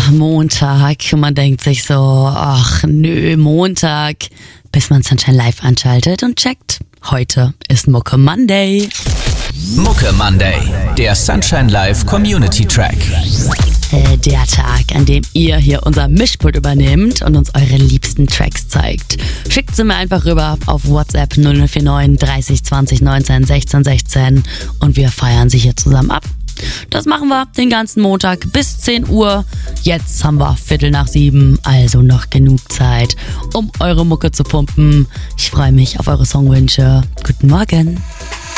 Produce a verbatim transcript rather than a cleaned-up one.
Montag und man denkt sich so, ach nö, Montag, bis man Sunshine Live anschaltet und checkt, heute ist Mucke Monday. Mucke Monday, der Sunshine Live Community Track. Äh, der Tag, an dem ihr hier unser Mischpult übernehmt und uns eure liebsten Tracks zeigt. Schickt sie mir einfach rüber auf WhatsApp null null vier neun dreißig zwanzig neunzehn sechzehn sechzehn und wir feiern sie hier zusammen ab. Das machen wir den ganzen Montag bis zehn Uhr. Jetzt haben wir Viertel nach sieben, also noch genug Zeit, um eure Mucke zu pumpen. Ich freue mich auf eure Songwünsche. Guten Morgen.